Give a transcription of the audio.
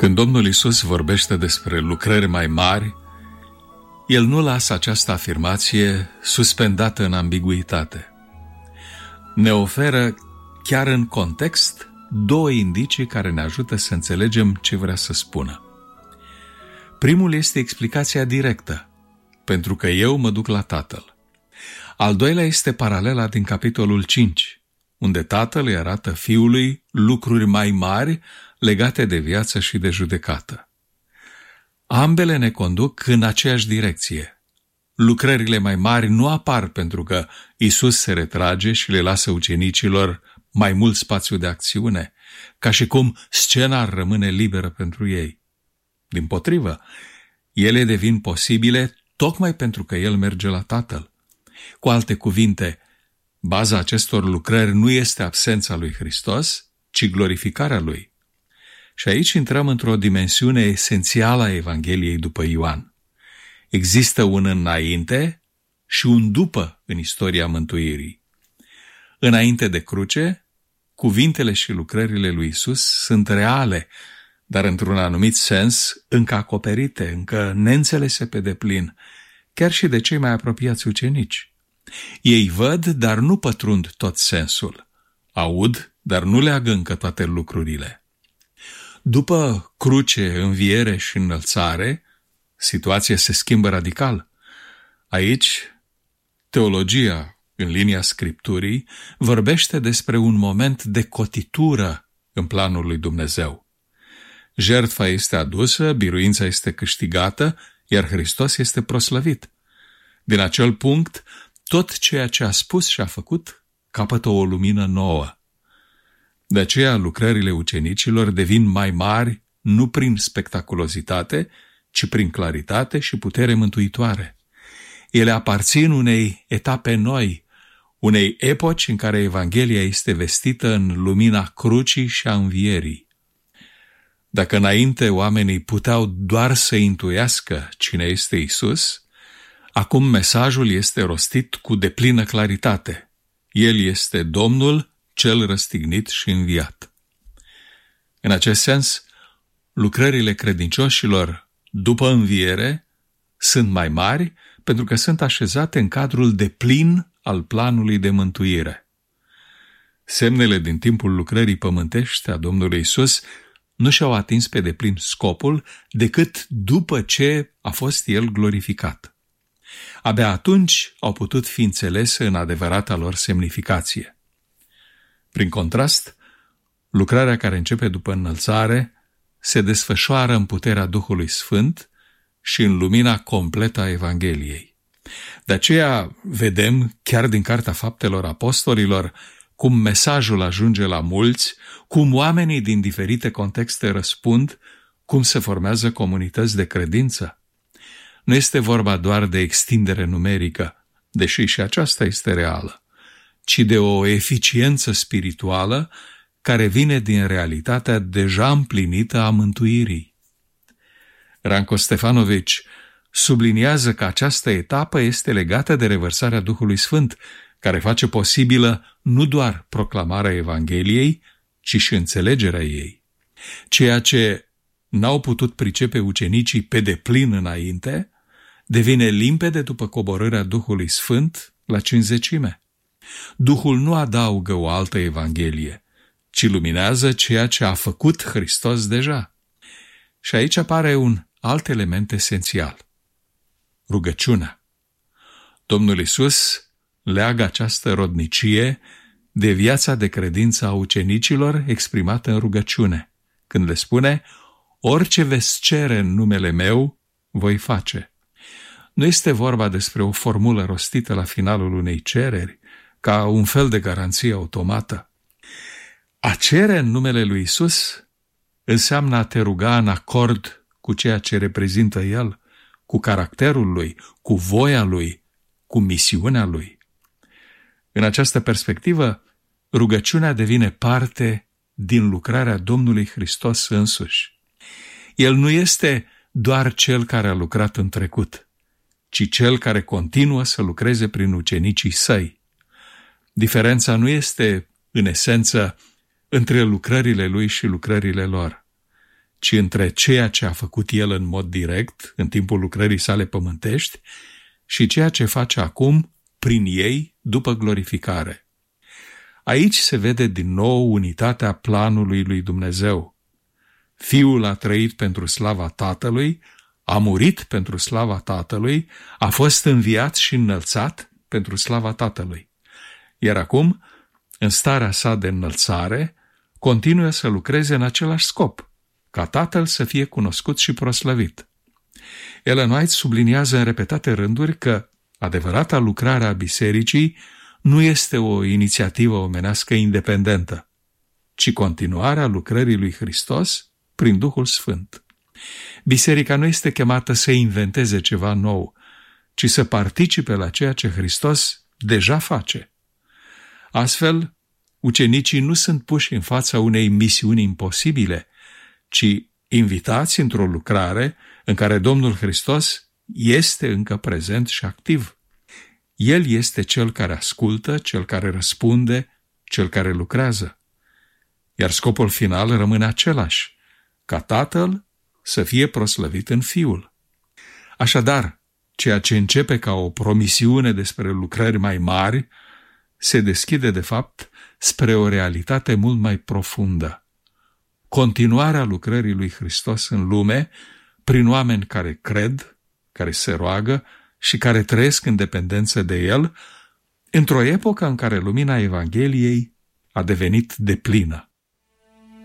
Când Domnul Iisus vorbește despre lucrări mai mari, El nu lasă această afirmație suspendată în ambiguitate. Ne oferă, chiar în context, două indicii care ne ajută să înțelegem ce vrea să spună. Primul este explicația directă, pentru că eu mă duc la Tatăl. Al doilea este paralela din capitolul 5, unde Tatăl îi arată Fiului lucruri mai mari legate de viață și de judecată. Ambele ne conduc în aceeași direcție. Lucrările mai mari nu apar pentru că Iisus se retrage și le lasă ucenicilor mai mult spațiu de acțiune, ca și cum scena ar rămâne liberă pentru ei. Dimpotrivă, ele devin posibile tocmai pentru că El merge la Tatăl. Cu alte cuvinte, baza acestor lucrări nu este absența lui Hristos, ci glorificarea Lui. Și aici intrăm într-o dimensiune esențială a Evangheliei după Ioan. Există un înainte și un după în istoria mântuirii. Înainte de cruce, cuvintele și lucrările lui Iisus sunt reale, dar într-un anumit sens încă acoperite, încă neînțelese pe deplin, chiar și de cei mai apropiați ucenici. Ei văd, dar nu pătrund tot sensul. Aud, dar nu leagă încă toate lucrurile. După cruce, înviere și înălțare, situația se schimbă radical. Aici, teologia, în linia Scripturii, vorbește despre un moment de cotitură în planul lui Dumnezeu. Jertfa este adusă, biruința este câștigată, iar Hristos este proslăvit. Din acel punct, tot ceea ce a spus și a făcut capătă o lumină nouă. De aceea, lucrările ucenicilor devin mai mari nu prin spectaculozitate, ci prin claritate și putere mântuitoare. Ele aparțin unei etape noi, unei epoci în care Evanghelia este vestită în lumina crucii și a învierii. Dacă înainte oamenii puteau doar să intuiască cine este Iisus, acum mesajul este rostit cu deplină claritate. El este Domnul, cel răstignit și înviat. În acest sens, lucrările credincioșilor după înviere sunt mai mari pentru că sunt așezate în cadrul deplin al planului de mântuire. Semnele din timpul lucrării pământești a Domnului Iisus nu și-au atins pe deplin scopul decât după ce a fost El glorificat. Abia atunci au putut fi înțelese în adevărata lor semnificație. Prin contrast, lucrarea care începe după înălțare se desfășoară în puterea Duhului Sfânt și în lumina completă a Evangheliei. De aceea vedem, chiar din Cartea Faptelor Apostolilor, cum mesajul ajunge la mulți, cum oamenii din diferite contexte răspund, cum se formează comunități de credință. Nu este vorba doar de extindere numerică, deși și aceasta este reală, ci de o eficiență spirituală care vine din realitatea deja împlinită a mântuirii. Ranko Stefanovici subliniază că această etapă este legată de revărsarea Duhului Sfânt, care face posibilă nu doar proclamarea Evangheliei, ci și înțelegerea ei. Ceea ce n-au putut pricepe ucenicii pe deplin înainte, devine limpede după coborârea Duhului Sfânt la cincizecime. Duhul nu adaugă o altă Evanghelie, ci luminează ceea ce a făcut Hristos deja. Și aici apare un alt element esențial: rugăciunea. Domnul Iisus leagă această rodnicie de viața de credință a ucenicilor exprimată în rugăciune, când le spune: orice veți cere în numele meu, voi face. Nu este vorba despre o formulă rostită la finalul unei cereri, ca un fel de garanție automată. A cere în numele lui Iisus înseamnă a te ruga în acord cu ceea ce reprezintă El, cu caracterul Lui, cu voia Lui, cu misiunea Lui. În această perspectivă, rugăciunea devine parte din lucrarea Domnului Hristos însuși. El nu este doar Cel care a lucrat în trecut, ci Cel care continuă să lucreze prin ucenicii Săi. Diferența nu este, în esență, între lucrările Lui și lucrările lor, ci între ceea ce a făcut El în mod direct, în timpul lucrării sale pământești, și ceea ce face acum prin ei după glorificare. Aici se vede din nou unitatea planului lui Dumnezeu. Fiul a trăit pentru slava Tatălui, a murit pentru slava Tatălui, a fost înviat și înălțat pentru slava Tatălui. Iar acum, în starea sa de înălțare, continuă să lucreze în același scop, ca Tatăl să fie cunoscut și proslăvit. Ellen White subliniază în repetate rânduri că adevărata lucrare a bisericii nu este o inițiativă omenească independentă, ci continuarea lucrării lui Hristos prin Duhul Sfânt. Biserica nu este chemată să inventeze ceva nou, ci să participe la ceea ce Hristos deja face. Astfel, ucenicii nu sunt puși în fața unei misiuni imposibile, ci invitați într-o lucrare în care Domnul Hristos este încă prezent și activ. El este cel care ascultă, cel care răspunde, cel care lucrează. Iar scopul final rămâne același, ca Tatăl să fie proslăvit în Fiul. Așadar, ceea ce începe ca o promisiune despre lucrări mai mari, se deschide de fapt spre o realitate mult mai profundă. Continuarea lucrării lui Hristos în lume prin oameni care cred, care se roagă și care trăiesc în dependență de El, într-o epocă în care lumina Evangheliei a devenit deplină.